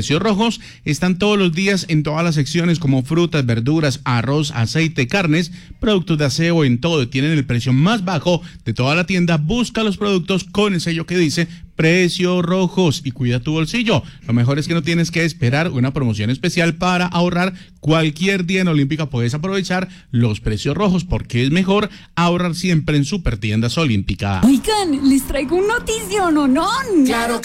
precios rojos están todos los días en todas las secciones como frutas, verduras, arroz, aceite, carnes, productos de aseo, en todo. Tienen el precio más bajo de toda la tienda. Busca los productos con el sello que dice precios rojos y cuida tu bolsillo. Lo mejor es que no tienes que esperar una promoción especial para ahorrar. Cualquier día en Olímpica puedes aprovechar los precios rojos porque es mejor ahorrar siempre en Supertiendas Olímpica. Oigan, les traigo un notición, ¿o no? ¡Claro que